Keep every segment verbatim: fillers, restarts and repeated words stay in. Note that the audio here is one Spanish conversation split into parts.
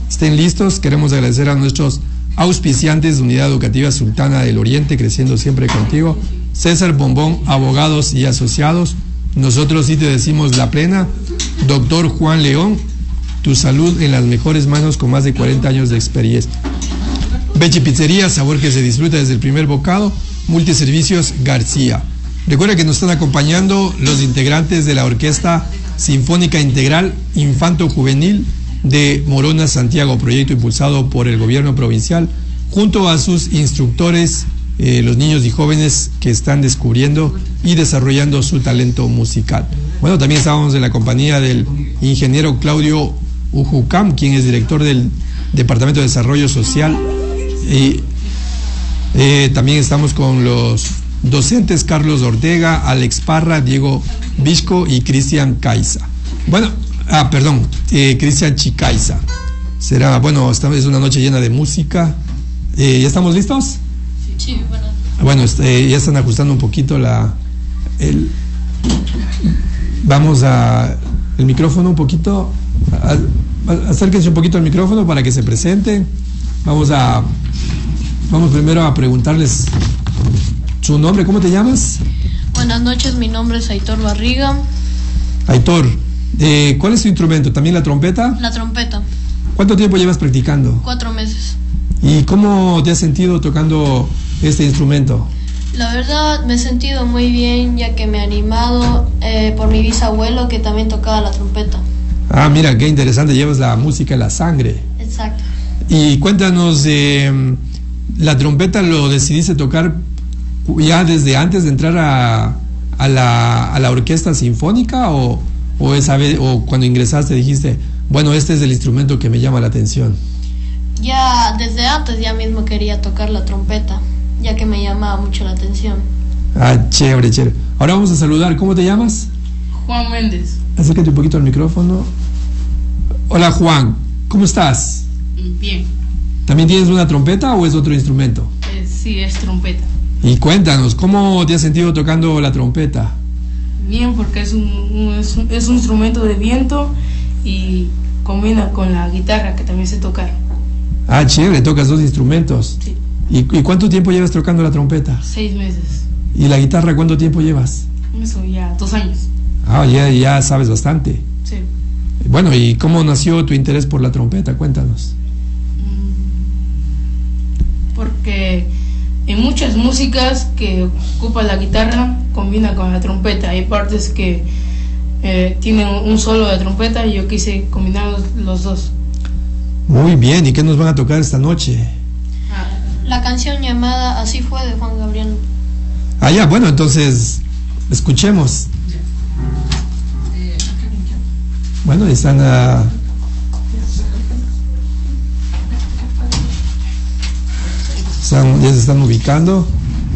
estén listos. Queremos agradecer a nuestros auspiciantes de Unidad Educativa Sultana del Oriente, creciendo siempre contigo. César Bombón, Abogados y Asociados. Nosotros sí te decimos la plena. Doctor Juan León, tu salud en las mejores manos con más de cuarenta años de experiencia. Bechi Pizzería, sabor que se disfruta desde el primer bocado. Multiservicios García. Recuerda que nos están acompañando los integrantes de la Orquesta Sinfónica Integral Infanto Juvenil de Morona, Santiago, proyecto impulsado por el gobierno provincial, junto a sus instructores, eh, los niños y jóvenes que están descubriendo y desarrollando su talento musical. Bueno, también estábamos en la compañía del ingeniero Claudio Ujucam, quien es director del Departamento de Desarrollo Social, y eh, también estamos con los docentes Carlos Ortega, Alex Parra, Diego Visco y Cristian Caiza. Bueno, ah, perdón, eh, Cristian Chicaiza. Será, bueno, esta vez es una noche llena de música. Eh, ¿Ya estamos listos? Sí, bueno. Bueno, este, ya están ajustando un poquito la... El, vamos a... El micrófono un poquito... A, a, acérquense un poquito al micrófono para que se presenten. Vamos a... Vamos primero a preguntarles su nombre. ¿Cómo te llamas? Buenas noches, mi nombre es Aitor Barriga. Aitor, eh, ¿cuál es tu instrumento? ¿También la trompeta? La trompeta. ¿Cuánto tiempo llevas practicando? Cuatro meses. ¿Y cómo te has sentido tocando este instrumento? La verdad me he sentido muy bien, ya que me he animado eh, por mi bisabuelo, que también tocaba la trompeta. Ah, mira, qué interesante, llevas la música en la sangre. Exacto. Y cuéntanos, eh, ¿la trompeta lo decidiste tocar ya desde antes de entrar a, a, la, a la orquesta sinfónica o, o, esa vez, o cuando ingresaste dijiste, bueno, este es el instrumento que me llama la atención? Ya desde antes ya mismo quería tocar la trompeta, ya que me llamaba mucho la atención. Ah, chévere, chévere. Ahora vamos a saludar, ¿cómo te llamas? Juan Méndez. Acércate un poquito al micrófono. Hola Juan, ¿cómo estás? Bien. ¿También tienes una trompeta o es otro instrumento? Eh, sí, es trompeta. Y cuéntanos, ¿cómo te has sentido tocando la trompeta? Bien, porque es un, un, es un, es un instrumento de viento y combina con la guitarra, que también sé tocar. Ah, chévere, tocas dos instrumentos. Sí. ¿Y, y cuánto tiempo llevas tocando la trompeta? Seis meses. ¿Y la guitarra cuánto tiempo llevas? Eso ya, dos años. Ah, ya, ya sabes bastante. Sí. Bueno, ¿y cómo nació tu interés por la trompeta? Cuéntanos. Porque en muchas músicas que ocupa la guitarra combina con la trompeta. Hay partes que eh, tienen un solo de trompeta y yo quise combinar los, los dos. Muy bien, ¿y qué nos van a tocar esta noche? Ah, La canción llamada Así fue, de Juan Gabriel. Ah, ya, bueno, entonces escuchemos. Bueno, están a... Están, ya se están ubicando.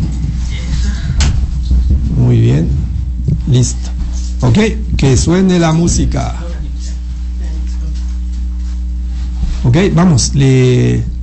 Muy bien. Listo. Ok, que suene la música. Ok, vamos. Le...